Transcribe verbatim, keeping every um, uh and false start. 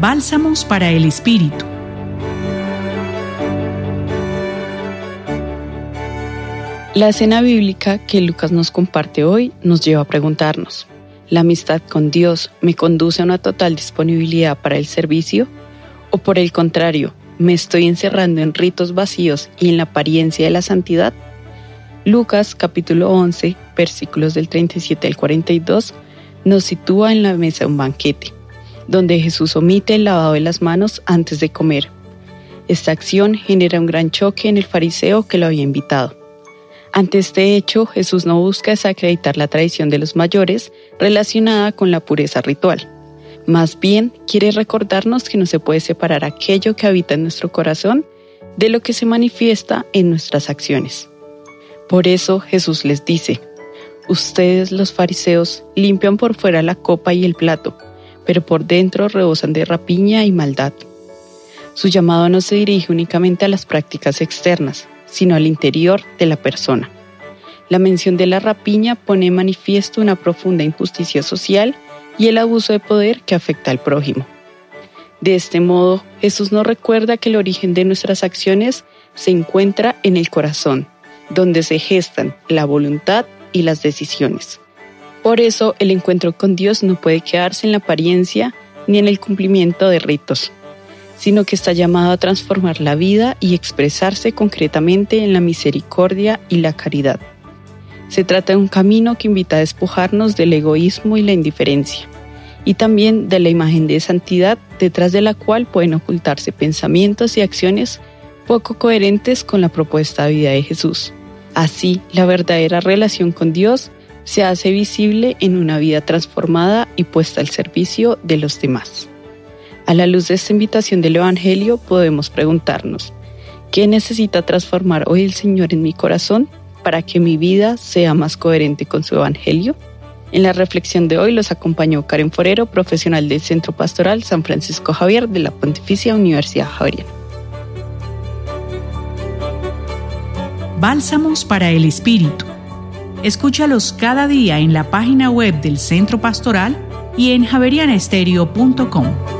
Bálsamos para el Espíritu. La escena bíblica que Lucas nos comparte hoy nos lleva a preguntarnos: ¿la amistad con Dios me conduce a una total disponibilidad para el servicio? ¿O por el contrario, me estoy encerrando en ritos vacíos y en la apariencia de la santidad? Lucas capítulo once, versículos del treinta y siete al cuarenta y dos, nos sitúa en la mesa de un banquete, donde Jesús omite el lavado de las manos antes de comer. Esta acción genera un gran choque en el fariseo que lo había invitado. Ante este hecho, Jesús no busca desacreditar la tradición de los mayores relacionada con la pureza ritual. Más bien, quiere recordarnos que no se puede separar aquello que habita en nuestro corazón de lo que se manifiesta en nuestras acciones. Por eso Jesús les dice: ustedes, los fariseos, limpian por fuera la copa y el plato, pero por dentro rebosan de rapiña y maldad. Su llamado no se dirige únicamente a las prácticas externas, sino al interior de la persona. La mención de la rapiña pone en manifiesto una profunda injusticia social y el abuso de poder que afecta al prójimo. De este modo, Jesús nos recuerda que el origen de nuestras acciones se encuentra en el corazón, donde se gestan la voluntad y las decisiones. Por eso, el encuentro con Dios no puede quedarse en la apariencia ni en el cumplimiento de ritos, sino que está llamado a transformar la vida y expresarse concretamente en la misericordia y la caridad. Se trata de un camino que invita a despojarnos del egoísmo y la indiferencia, y también de la imagen de santidad detrás de la cual pueden ocultarse pensamientos y acciones poco coherentes con la propuesta de vida de Jesús. Así, la verdadera relación con Dios se hace visible en una vida transformada y puesta al servicio de los demás. A la luz de esta invitación del Evangelio podemos preguntarnos: ¿qué necesita transformar hoy el Señor en mi corazón para que mi vida sea más coherente con su Evangelio? En la reflexión de hoy los acompañó Karen Forero, profesional del Centro Pastoral San Francisco Javier de la Pontificia Universidad Javeriana. Bálsamos para el Espíritu. Escúchalos cada día en la página web del Centro Pastoral y en javeriana estéreo punto com.